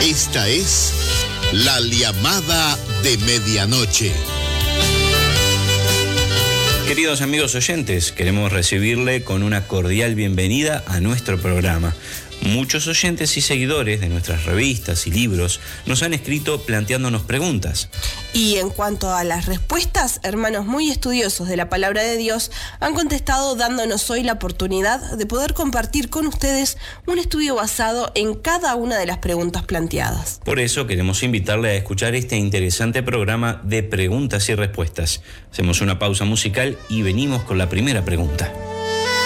Esta es La Llamada de Medianoche. Queridos amigos oyentes, queremos recibirle con una cordial bienvenida a nuestro programa. Muchos oyentes y seguidores de nuestras revistas y libros nos han escrito planteándonos preguntas. Y en cuanto a las respuestas, hermanos muy estudiosos de la palabra de Dios han contestado dándonos hoy la oportunidad de poder compartir con ustedes un estudio basado en cada una de las preguntas planteadas. Por eso queremos invitarle a escuchar este interesante programa de preguntas y respuestas. Hacemos una pausa musical y venimos con la primera pregunta.